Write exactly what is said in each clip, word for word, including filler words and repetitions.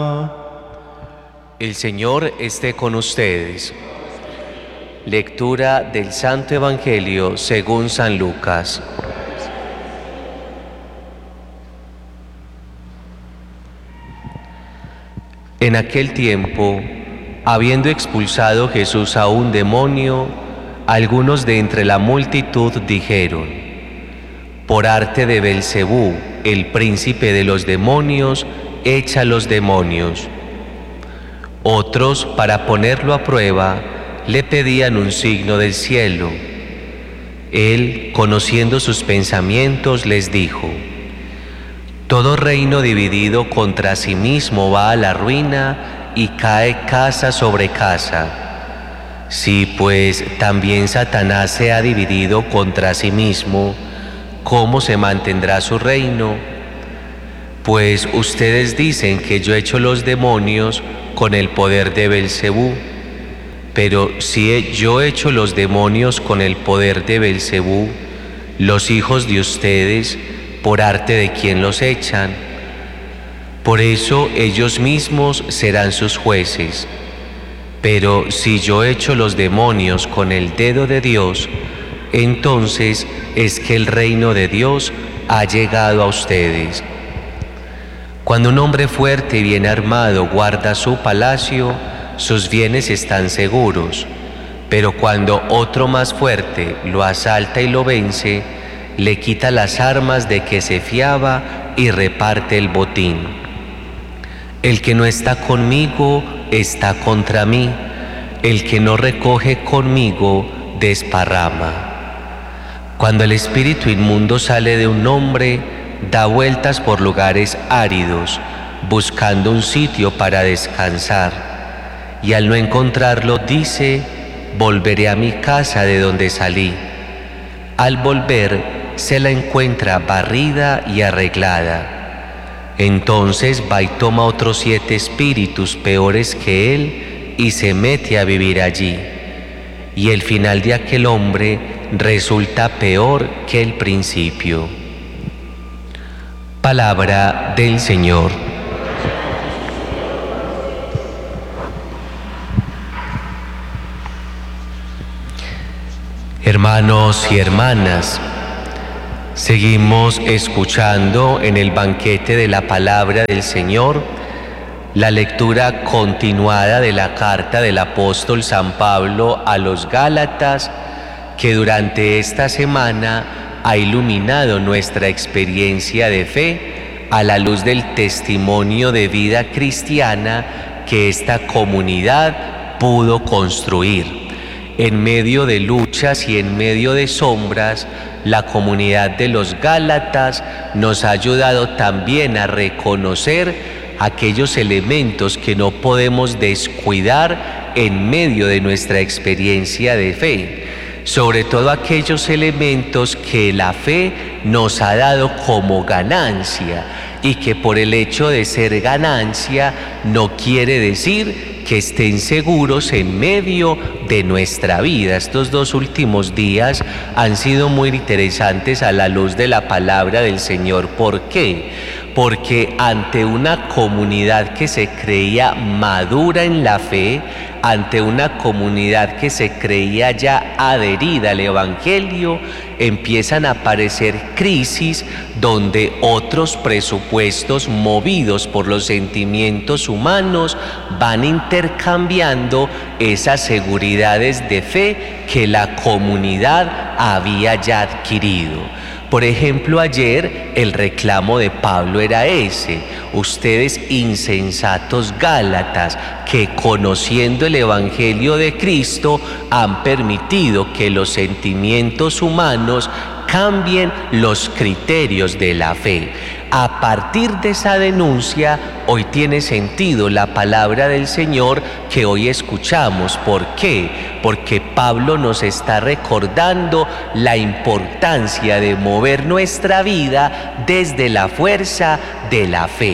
El Señor esté con ustedes. Lectura del Santo Evangelio según San Lucas. En aquel tiempo, habiendo expulsado Jesús a un demonio, algunos de entre la multitud dijeron: por arte de Belcebú, el príncipe de los demonios, echa los demonios. Otros, para ponerlo a prueba, le pedían un signo del cielo. Él, conociendo sus pensamientos, les dijo: todo reino dividido contra sí mismo va a la ruina y cae casa sobre casa. Si pues también Satanás se ha dividido contra sí mismo, ¿cómo se mantendrá su reino? Pues ustedes dicen que yo echo los demonios con el poder de Belcebú. Pero si yo echo los demonios con el poder de Belcebú, los hijos de ustedes, ¿por arte de quién los echan? Por eso ellos mismos serán sus jueces. Pero si yo echo los demonios con el dedo de Dios, entonces es que el reino de Dios ha llegado a ustedes. Cuando un hombre fuerte y bien armado guarda su palacio, sus bienes están seguros. Pero cuando otro más fuerte lo asalta y lo vence, le quita las armas de que se fiaba y reparte el botín. El que no está conmigo está contra mí. El que no recoge conmigo desparrama. Cuando el espíritu inmundo sale de un hombre, da vueltas por lugares áridos, buscando un sitio para descansar. Y al no encontrarlo, dice: volveré a mi casa de donde salí. Al volver, se la encuentra barrida y arreglada. Entonces va y toma otros siete espíritus peores que él y se mete a vivir allí. Y el final de aquel hombre resulta peor que el principio. Palabra del Señor. Hermanos y hermanas, seguimos escuchando en el banquete de la palabra del Señor la lectura continuada de la carta del apóstol San Pablo a los Gálatas, que durante esta semana ha iluminado nuestra experiencia de fe a la luz del testimonio de vida cristiana que esta comunidad pudo construir. En medio de luchas y en medio de sombras, la comunidad de los Gálatas nos ha ayudado también a reconocer aquellos elementos que no podemos descuidar en medio de nuestra experiencia de fe, sobre todo aquellos elementos que la fe nos ha dado como ganancia y que por el hecho de ser ganancia no quiere decir que estén seguros en medio de nuestra vida. Estos dos últimos días han sido muy interesantes a la luz de la palabra del Señor. ¿Por qué? Porque ante una comunidad que se creía madura en la fe, ante una comunidad que se creía ya adherida al Evangelio, empiezan a aparecer crisis donde otros presupuestos movidos por los sentimientos humanos van intercambiando esas seguridades de fe que la comunidad había ya adquirido. Por ejemplo, ayer el reclamo de Pablo era ese: ustedes insensatos Gálatas, que conociendo el Evangelio de Cristo han permitido que los sentimientos humanos cambien los criterios de la fe. A partir de esa denuncia, hoy tiene sentido la palabra del Señor que hoy escuchamos. ¿Por qué? Porque Pablo nos está recordando la importancia de mover nuestra vida desde la fuerza de la fe,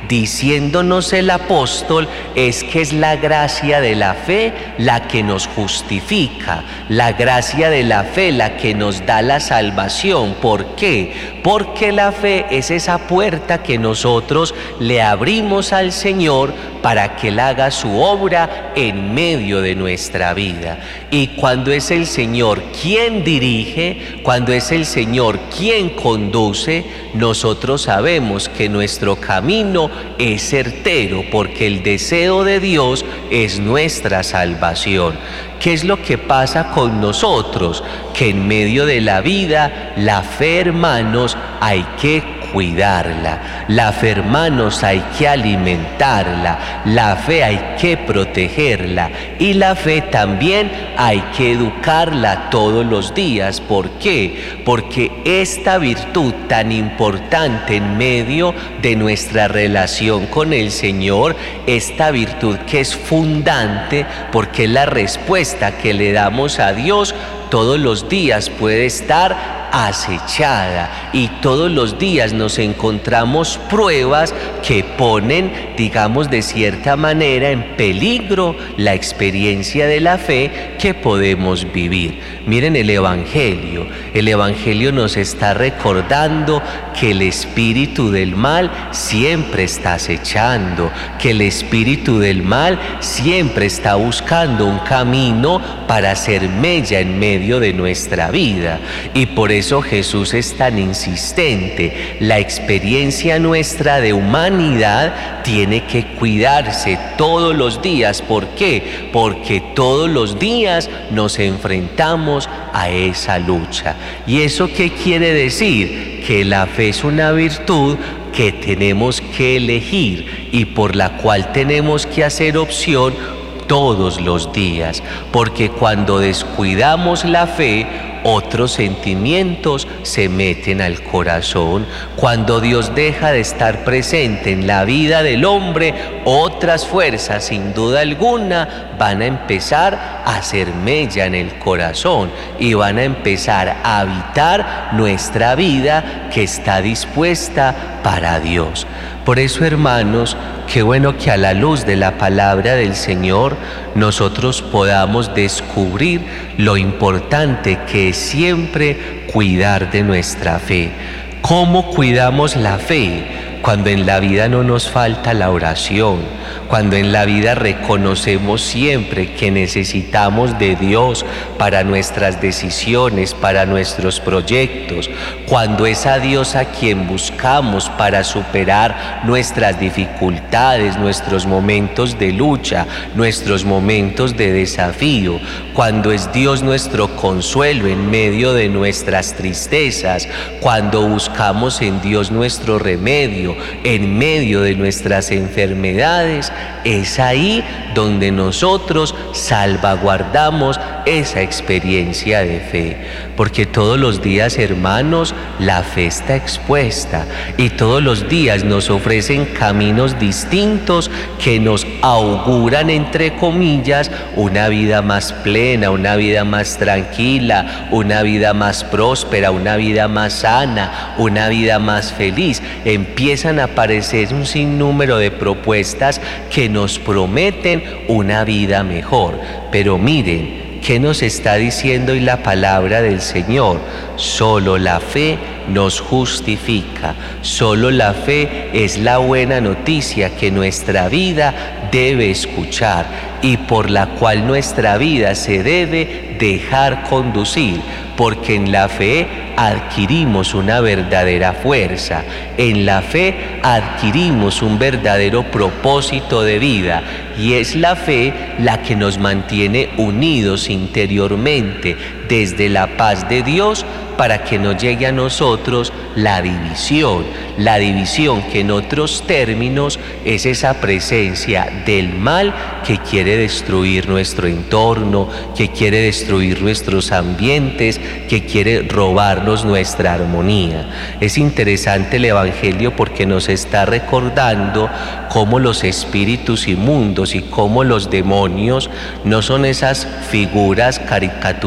diciéndonos el apóstol es que es la gracia de la fe la que nos justifica, la gracia de la fe la que nos da la salvación. ¿Por qué? Porque la fe es esa puerta que nosotros le abrimos al Señor para que Él haga su obra en medio de nuestra vida. Y cuando es el Señor quien dirige, cuando es el Señor quien conduce, nosotros sabemos que nuestro camino es certero, porque el deseo de Dios es nuestra salvación. ¿Qué es lo que pasa con nosotros? Que en medio de la vida, la fe, hermanos, hay que cuidarla. La fe, hermanos, hay que alimentarla. La fe hay que protegerla. Y la fe también hay que educarla todos los días. ¿Por qué? Porque esta virtud tan importante en medio de nuestra relación con el Señor, esta virtud que es fundante, porque es la respuesta que le damos a Dios, todos los días puede estar acechada, y todos los días nos encontramos pruebas que ponen, digamos, de cierta manera en peligro la experiencia de la fe que podemos vivir. Miren el Evangelio. El Evangelio nos está recordando que el espíritu del mal siempre está acechando, que el espíritu del mal siempre está buscando un camino para hacer mella en medio de nuestra vida. Y por eso Jesús es tan insistente. La experiencia nuestra de humanidad tiene que cuidarse todos los días. ¿Por qué? Porque todos los días nos enfrentamos a esa lucha. ¿Y eso qué quiere decir? Que la fe es una virtud que tenemos que elegir y por la cual tenemos que hacer opción todos los días, porque cuando descuidamos la fe, otros sentimientos se meten al corazón. Cuando Dios deja de estar presente en la vida del hombre, otras fuerzas, sin duda alguna, van a empezar a hacer mella en el corazón y van a empezar a habitar nuestra vida que está dispuesta para Dios. Por eso, hermanos, qué bueno que a la luz de la palabra del Señor nosotros podamos descubrir lo importante que es siempre cuidar de nuestra fe. ¿Cómo cuidamos la fe? Cuando en la vida no nos falta la oración, cuando en la vida reconocemos siempre que necesitamos de Dios para nuestras decisiones, para nuestros proyectos, cuando es a Dios a quien buscamos para superar nuestras dificultades, nuestros momentos de lucha, nuestros momentos de desafío, cuando es Dios nuestro consuelo en medio de nuestras tristezas, cuando buscamos en Dios nuestro remedio en medio de nuestras enfermedades, es ahí donde nosotros salvaguardamos esa experiencia de fe. Porque todos los días, hermanos, la fe está expuesta y todos los días nos ofrecen caminos distintos que nos auguran, entre comillas, una vida más plena, una vida más tranquila, una vida más próspera, una vida más sana, una vida más feliz. Empiezan a aparecer un sinnúmero de propuestas que nos prometen una vida mejor. Pero miren, ¿qué nos está diciendo hoy la palabra del Señor? Solo la fe nos justifica. Solo la fe es la buena noticia que nuestra vida debe escuchar y por la cual nuestra vida se debe dejar conducir, porque en la fe adquirimos una verdadera fuerza, en la fe adquirimos un verdadero propósito de vida, y es la fe la que nos mantiene unidos interiormente desde la paz de Dios, para que no llegue a nosotros la división, la división que en otros términos es esa presencia del mal que quiere destruir nuestro entorno, que quiere destruir nuestros ambientes, que quiere robarnos nuestra armonía. Es interesante el Evangelio porque nos está recordando cómo los espíritus inmundos y cómo los demonios no son esas figuras caricaturescas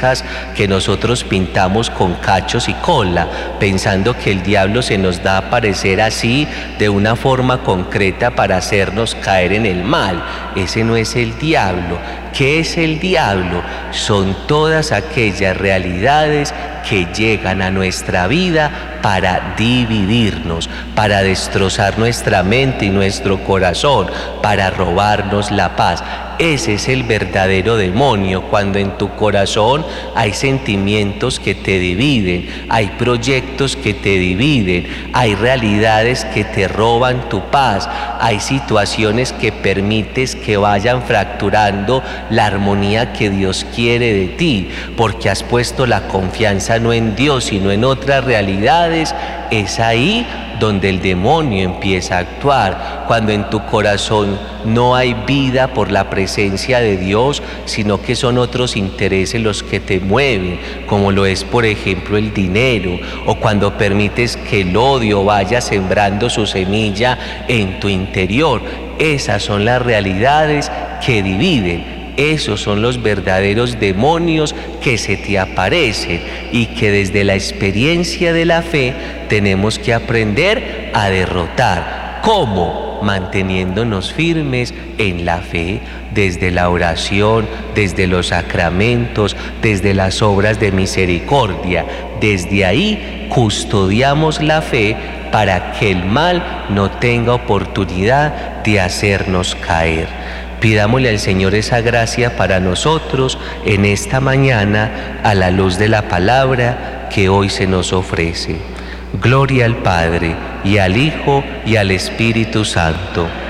grotescas que nosotros pintamos con cachos y cola, pensando que el diablo se nos da a aparecer así de una forma concreta para hacernos caer en el mal. Ese no es el diablo. ¿Qué es el diablo? Son todas aquellas realidades que llegan a nuestra vida para dividirnos, para destrozar nuestra mente y nuestro corazón, para robarnos la paz. Ese es el verdadero demonio, cuando en tu corazón hay sentimientos que te dividen, hay proyectos que te dividen, hay realidades que te roban tu paz, hay situaciones que permites que vayan fracturando la armonía que Dios quiere de ti, porque has puesto la confianza no en Dios, sino en otras realidades. Es ahí donde el demonio empieza a actuar, cuando en tu corazón no hay vida por la presencia de Dios, sino que son otros intereses los que te mueven, como lo es por ejemplo el dinero, o cuando permites que el odio vaya sembrando su semilla en tu interior. Esas son las realidades que dividen. Esos son los verdaderos demonios que se te aparecen y que desde la experiencia de la fe tenemos que aprender a derrotar. ¿Cómo? Manteniéndonos firmes en la fe, desde la oración, desde los sacramentos, desde las obras de misericordia. Desde ahí custodiamos la fe para que el mal no tenga oportunidad de hacernos caer. Pidámosle al Señor esa gracia para nosotros en esta mañana, a la luz de la palabra que hoy se nos ofrece. Gloria al Padre, y al Hijo, y al Espíritu Santo.